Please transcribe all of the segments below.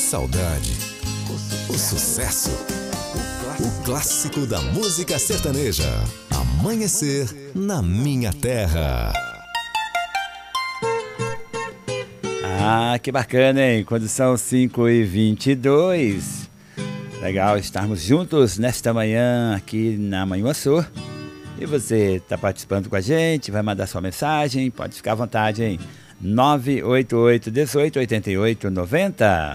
saudade, o sucesso, o clássico da música sertaneja. Amanhecer na minha terra. Ah, que bacana, hein? Quando são 5h22. Legal estarmos juntos nesta manhã aqui na Manhuaçu. E você está participando com a gente, vai mandar sua mensagem, pode ficar à vontade, hein? 988 18 88 90.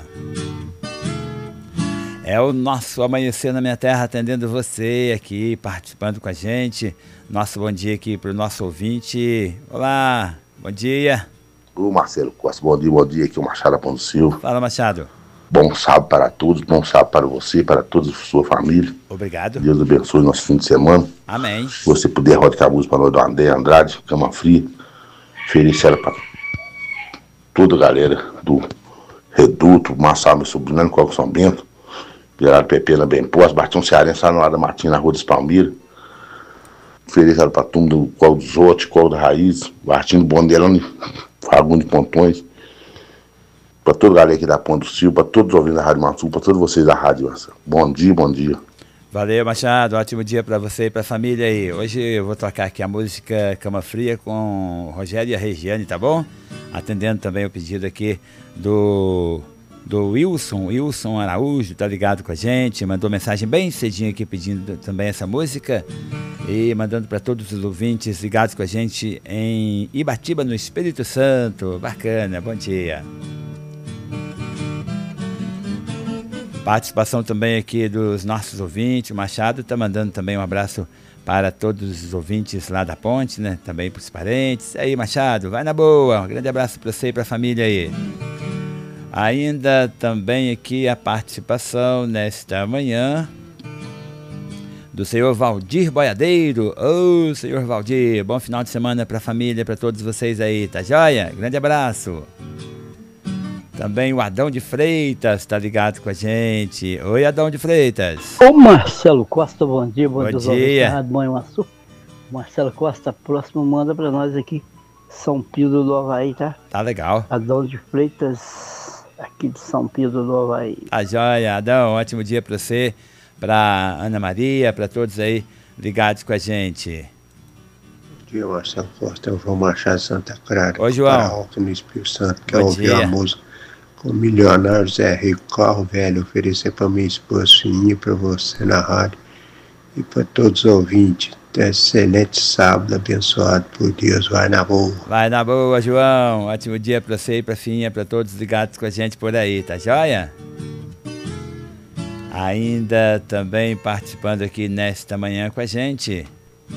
É o nosso Amanhecer na Minha Terra, atendendo você aqui, participando com a gente. Nosso bom dia aqui para o nosso ouvinte. Olá, bom dia. Ô Marcelo Costa, bom dia, aqui é o Machado Aponto Silva. Fala, Machado. Bom sábado para todos, bom sábado para você, para toda a sua família. Obrigado. Deus abençoe o nosso fim de semana. Amém. Se você puder, rodar a música para nós do André Andrade, Cama Fria. Oferecer ela para toda a galera do Reduto, Massal, meu sobrinho, Coco São Bento, Pirado Pepena, Bem Pós, Bartão Cearense, Sanoada Martins, na Rua dos Palmeiras. Oferecer ela para turma do Colo dos Outros, Colo da Raiz, Bartinho do Bondelão, Fagundo de Pontões. Para toda a galera aqui da Ponte do Silva, para todos os ouvintes da Rádio Maçu, para todos vocês da Rádio Maçu. Bom dia, bom dia. Valeu, Machado. Ótimo dia para você e para a família aí. Hoje eu vou tocar aqui a música Cama Fria com o Rogério e a Regiane, tá bom? Atendendo também o pedido aqui do Wilson Araújo, tá ligado com a gente. Mandou mensagem bem cedinho aqui pedindo também essa música. E mandando para todos os ouvintes ligados com a gente em Ibatiba, no Espírito Santo. Bacana, bom dia. Participação também aqui dos nossos ouvintes. O Machado está mandando também um abraço para todos os ouvintes lá da ponte, né? Também para os parentes. E aí, Machado, vai na boa. Um grande abraço para você e para a família aí. Ainda também aqui a participação nesta manhã do senhor Valdir Boiadeiro. Ô, senhor Valdir, bom final de semana para a família, para todos vocês aí, tá joia? Grande abraço. Também o Adão de Freitas está ligado com a gente. Oi, Adão de Freitas. Ô Marcelo Costa, bom dia. Bom dia. Marcelo Costa, próximo manda para nós aqui, São Pedro do Havaí, tá? Tá legal. Adão de Freitas, aqui de São Pedro do Havaí. Tá joia, Adão. Ótimo dia para você, para Ana Maria, para todos aí ligados com a gente. Bom dia, Marcelo Costa. É o João Machado de Santa Clara. Oi, João. Alto no Espírito Santo. Quer Bom ouvir dia. a música com o milionário Zé Rico, carro velho, oferecer para minha esposa Sininho, para você na rádio e para todos os ouvintes. Excelente sábado, abençoado por Deus. Vai na boa. Vai na boa, João. Ótimo dia para você e para a Finha, para todos ligados com a gente por aí, tá joia? Ainda também participando aqui nesta manhã com a gente.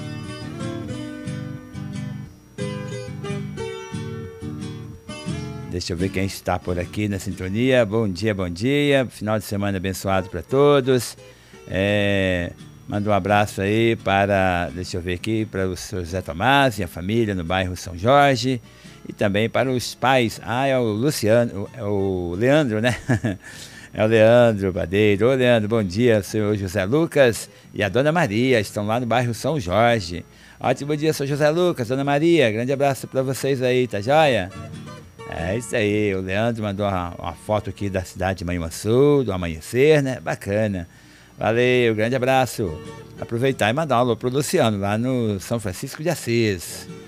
Deixa eu ver quem está por aqui na sintonia. Bom dia, bom dia. Final de semana abençoado para todos. Manda um abraço aí para, deixa eu ver aqui, para o seu Zé Tomás e a família no bairro São Jorge. E também para os pais. É o Luciano, é o Leandro, né? É o Leandro Badeiro. Ô, Leandro, bom dia. O senhor José Lucas e a Dona Maria estão lá no bairro São Jorge. Ótimo dia, senhor José Lucas, Dona Maria. Grande abraço para vocês aí, tá joia? É isso aí, o Leandro mandou uma foto aqui da cidade de Manhuaçu, do amanhecer, né? Bacana. Valeu, grande abraço. Aproveitar e mandar um alô pro Luciano, lá no São Francisco de Assis.